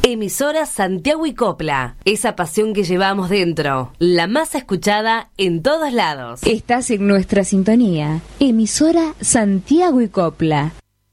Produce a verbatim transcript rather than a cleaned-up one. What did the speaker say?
Emisora Santiago y Copla. Esa pasión que llevamos dentro. La más escuchada en todos lados. Estás en nuestra sintonía. Emisora Santiago y Copla.